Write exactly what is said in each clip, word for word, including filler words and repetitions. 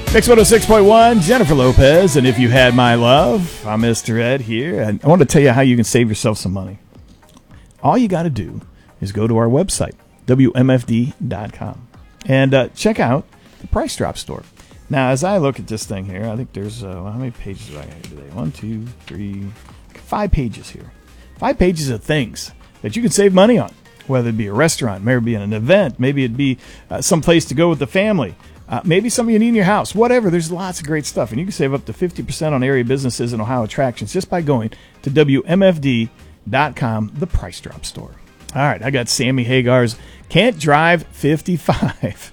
Mix one oh six point one, Jennifer Lopez, and If You Had My Love. I'm Mister Ed here, and I want to tell you how you can save yourself some money. All you got to do is go to our website, W M F D dot com, and uh, check out the Price Drop Store. Now, as I look at this thing here, I think there's, uh, well, how many pages do I have today? One, two, three, five pages here. Five pages of things that you can save money on, whether it be a restaurant, maybe it be an event, maybe it'd be uh, some place to go with the family. Uh, maybe something you need in your house, whatever. There's lots of great stuff. And you can save up to fifty percent on area businesses and Ohio attractions just by going to W M F D dot com, the Price Drop Store. All right, I got Sammy Hagar's Can't Drive fifty-five.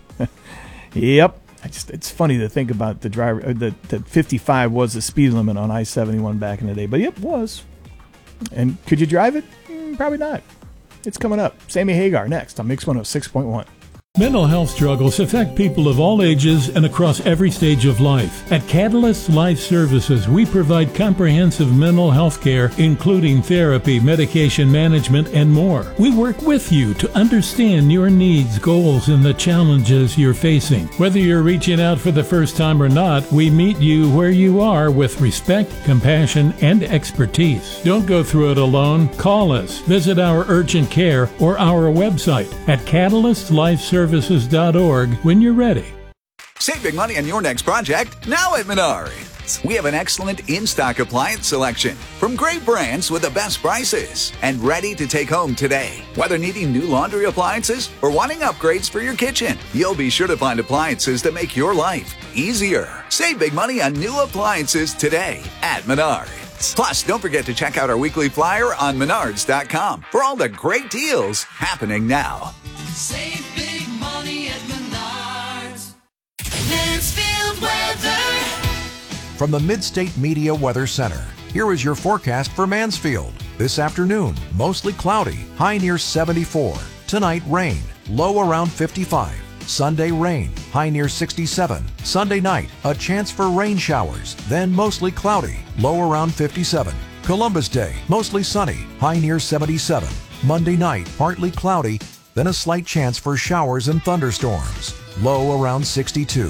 Yep. I just, it's funny to think about the driver uh, that, that fifty-five was the speed limit on I seventy-one back in the day. But yep, it was. And could you drive it? Mm, probably not. It's coming up. Sammy Hagar next on Mix one oh six point one. Mental health struggles affect people of all ages and across every stage of life. At Catalyst Life Services, we provide comprehensive mental health care, including therapy, medication management, and more. We work with you to understand your needs, goals, and the challenges you're facing. Whether you're reaching out for the first time or not, we meet you where you are with respect, compassion, and expertise. Don't go through it alone. Call us. Visit our urgent care or our website at Catalyst Life Services. Services dot org when you're ready. Save big money on your next project now at Menards. We have an excellent in-stock appliance selection from great brands with the best prices and ready to take home today. Whether needing new laundry appliances or wanting upgrades for your kitchen, you'll be sure to find appliances that make your life easier. Save big money on new appliances today at Menards. Plus, don't forget to check out our weekly flyer on Menards dot com for all the great deals happening now. Save big money at Menards. Mansfield weather. From the Midstate Media Weather Center, here is your forecast for Mansfield. This afternoon, mostly cloudy, high near seventy-four. Tonight, rain, low around fifty-five. Sunday, rain, high near sixty-seven. Sunday night, a chance for rain showers, then mostly cloudy, low around fifty-seven. Columbus Day, mostly sunny, high near seventy-seven. Monday night, partly cloudy, then a slight chance for showers and thunderstorms, low around sixty-two.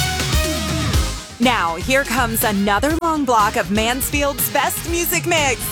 Now, here comes another long block of Mansfield's best music mix.